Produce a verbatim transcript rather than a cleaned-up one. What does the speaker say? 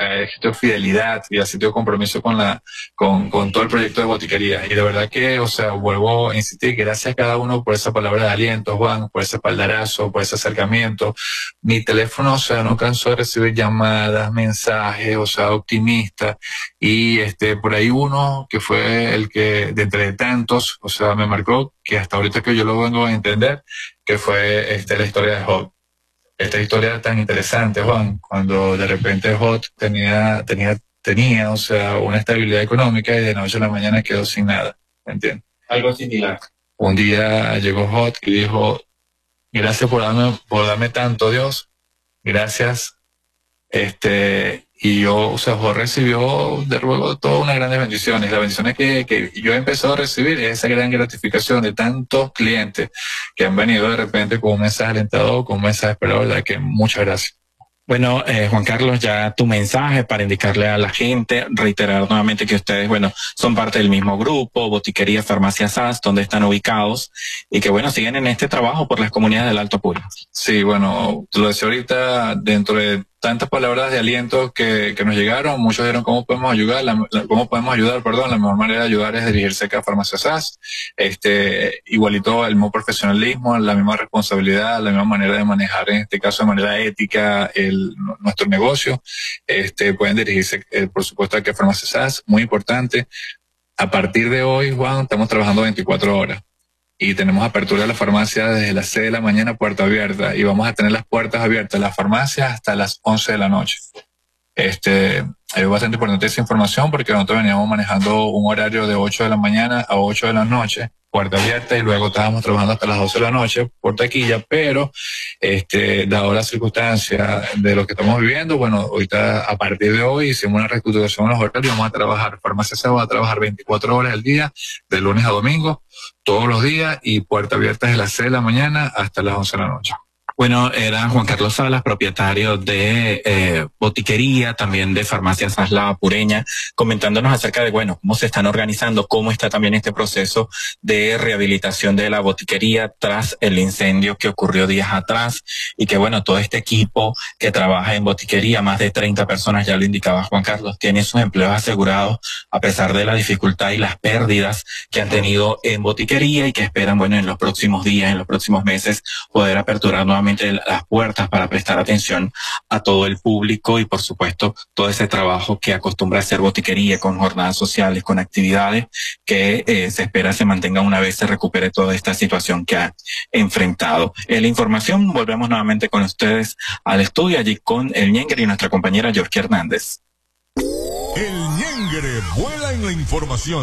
he escrito fidelidad y ha sentido compromiso con la, con, con todo el proyecto de Botiquería. Y de verdad que, o sea, vuelvo a insistir, gracias a cada uno por esa palabra de aliento, Juan, por ese espaldarazo, por ese acercamiento. Mi teléfono, o sea, no cansó de recibir llamadas, mensajes, o sea, optimista. Y este, por ahí uno que fue el que, de entre tantos, o sea, me marcó, que hasta ahorita que yo lo vengo a entender, que fue este, la historia de Job. Esta historia tan interesante, Juan, cuando de repente Hot tenía, tenía, tenía, o sea, una estabilidad económica y de noche a la mañana quedó sin nada, ¿me entiendes? Algo similar. Un día llegó Hot y dijo, gracias por darme, por darme tanto, Dios, gracias, este, y yo, o sea, Hot recibió de luego todas unas grandes bendiciones. Las bendiciones que, que yo he empezado a recibir es esa gran gratificación de tantos clientes que han venido de repente con un mensaje alentador, con un mensaje esperado, la que muchas gracias. Bueno, eh, Juan Carlos, ya tu mensaje para indicarle a la gente, reiterar nuevamente que ustedes, bueno, son parte del mismo grupo, Botiquería Farmacia S A S, donde están ubicados, y que, bueno, siguen en este trabajo por las comunidades del Alto Apure. Sí, bueno, te lo decía ahorita, dentro de tantas palabras de aliento que, que nos llegaron, muchos dijeron cómo podemos ayudar, la, la, cómo podemos ayudar, perdón, la mejor manera de ayudar es dirigirse acá a Farmacia S A S, este, igualito el mismo profesionalismo, la misma responsabilidad, la misma manera de manejar, en este caso de manera ética, el, nuestro negocio, este, pueden dirigirse, eh, por supuesto, aquí a Farmacia S A S, muy importante. A partir de hoy, Juan, estamos trabajando veinticuatro horas. Y tenemos apertura de la farmacia desde las seis de la mañana, puerta abierta, y vamos a tener las puertas abiertas de la farmacia hasta las once de la noche. Este, es bastante importante esa información porque nosotros veníamos manejando un horario de ocho de la mañana a ocho de la noche, puerta abierta, y luego estábamos trabajando hasta las doce de la noche por taquilla, pero este, dado la circunstancia de lo que estamos viviendo, bueno, ahorita a partir de hoy hicimos una reestructuración en los horarios, vamos a trabajar, farmacia se va a trabajar veinticuatro horas al día, de lunes a domingo, todos los días, y puerta abierta desde las seis de la mañana hasta las once de la noche. Bueno, era Juan Carlos Salas, propietario de eh, Botiquería, también de Farmacia S A S La Apureña, comentándonos acerca de, bueno, cómo se están organizando, cómo está también este proceso de rehabilitación de la botiquería tras el incendio que ocurrió días atrás, y que, bueno, todo este equipo que trabaja en Botiquería, más de treinta personas, ya lo indicaba Juan Carlos, tiene sus empleos asegurados a pesar de la dificultad y las pérdidas que han tenido en Botiquería, y que esperan, bueno, en los próximos días, en los próximos meses, poder aperturar nuevamente las puertas para prestar atención a todo el público, y por supuesto todo ese trabajo que acostumbra a hacer Botiquería con jornadas sociales, con actividades que eh, se espera se mantenga una vez se recupere toda esta situación que ha enfrentado. En la información volvemos nuevamente con ustedes al estudio, allí con el Ñengre y nuestra compañera Yorkie Hernández. El Ñengre vuela en la información.